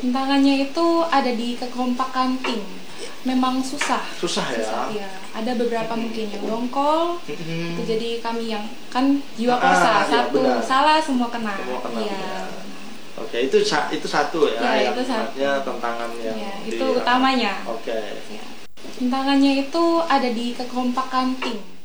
Tantangannya itu ada di kekompakan tim. Memang susah. Susah ya. Ya. Ada beberapa mungkin yang dongkol. Itu jadi kami yang kan jiwa korsa satu ya, salah semua kena. Semua kena. Ya. Oke, itu satu ya, Ya, yang itu satu. tantangan yang Ya, itu utamanya. Oke. Ya. Tantangannya itu ada di kekompakan tim.